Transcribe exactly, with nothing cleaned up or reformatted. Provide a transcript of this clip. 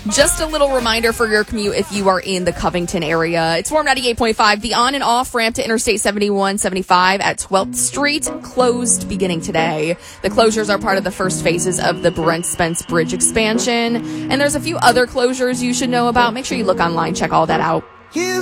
Just a little reminder for your commute if you are in the Covington area. It's Warm ninety-eight point five. The on and off ramp to Interstate seventy-one seventy-five at twelfth Street closed beginning today. The closures are part of the first phases of the Brent Spence Bridge expansion. And there's a few other closures you should know about. Make sure you look online, check all that out. You